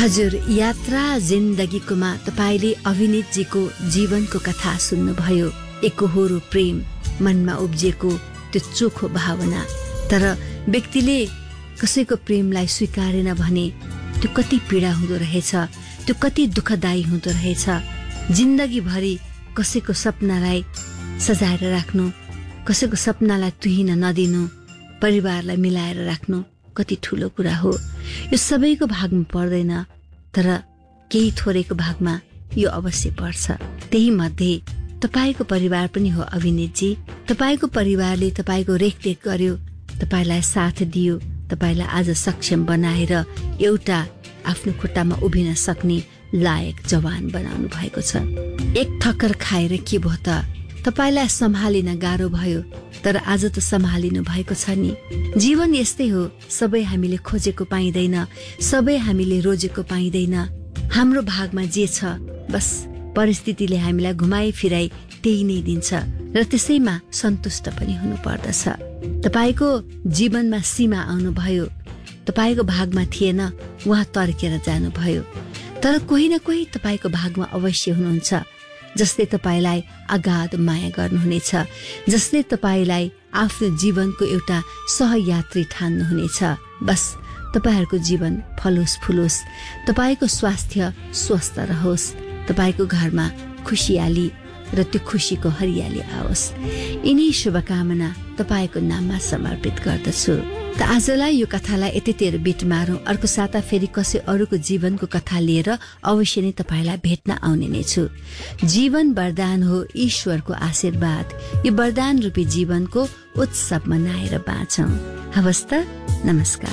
हजुर, यात्रा जिन्दगीकोमा तपाईले अभिनीतजीको जीवनको कथा सुन्नुभयो। एकहोरो प्रेम, मनमा उब्जिएको त्यो चोखो भावना। तर व्यक्तिले कसैको प्रेमलाई स्वीकारेन भने त्यो कति पीडा हुँदो रहेछ, त्यो कति दुःखदायी हुँदो रहेछ। जिन्दगीभरि कसैको सपनालाई सजाएर राख्नु, कसैको सपनालाई तुहिन नदिनु, परिवारलाई मिलाएर राख्नु कति ठुलो कुरा हो। यो सबैको भागमा पर्दैन, तर केही थोरैको भागमा यो अवश्य पर्छ। त्यही मध्ये तपाईको परिवार पनि हो अभिनीतजी। तपाईको परिवारले तपाईको रेखदेख गर्यो, तपाईलाई साथ दियो, तपाईलाई आज सक्षम बनाएर एउटा आफ्नो खुट्टामा उभिन सक्ने लायक जवान बनाउनु भएको छ। एक ठक्कर खाएर के भयो त? तपाईलाई सम्हालिन गाह्रो भयो, तर आज त सम्हालिनु भएको छ नि। जीवन यस्तै हो, सबै हामीले खोजेको पाइँदैन, सबै हामीले रोजेको पाइँदैन। हाम्रो भागमा जे छ बस परिस्थितिले हामीलाई घुमाई फिराई त्यही नै दिन्छ र त्यसैमा सन्तुष्ट पनि हुनु पर्दछ। तपाईको जीवनमा सीमा आउनुभयो, तपाईको भागमा थिएन, उहाँ तर्केर जानुभयो। तर कोही न कोही तपाईको भागमा अवश्य हुनुहुन्छ, जसले तपाईलाई अगाध माया गर्नुहुनेछ, जसले तपाईलाई आफ्नो जीवनको एउटा सहयात्री ठान्नुहुनेछ। बस तपाईहरूको जीवन फलोस् फुलोस्, तपाईको स्वास्थ्य स्वस्थ रहोस्, तपाईको घरमा खुसियाली र त्यो खुसीको हरियाली आओस्। यिनी शुभकामना तपाईको नाममा समर्पित गर्दछु। त आजलाई यो कथालाई यतितिर बिट मारौं। अर्को साता फेरि कसै अरूको जीवनको कथा लिएर अवश्य नै तपाईलाई भेट्न आउने नै छु। जीवन वरदान हो, ईश्वरको आशीर्वाद। यो वरदान रूपी जीवनको उत्सव मनाएर बाँचौं। हवस् त, नमस्कार।